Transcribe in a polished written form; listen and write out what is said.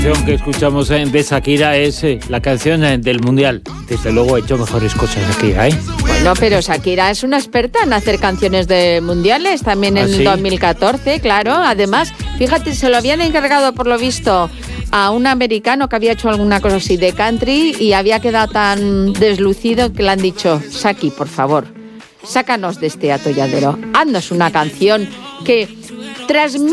La canción que escuchamos de Shakira es la canción del Mundial. Desde luego ha hecho mejores cosas Shakira, ¿eh? Bueno, pero Shakira es una experta en hacer canciones de mundiales, también en ¿Sí? 2014, claro. Además, fíjate, se lo habían encargado, por lo visto, a un americano que había hecho alguna cosa así de country y había quedado tan deslucido que le han dicho: Shaki, por favor, sácanos de este atolladero, haznos una canción que transmita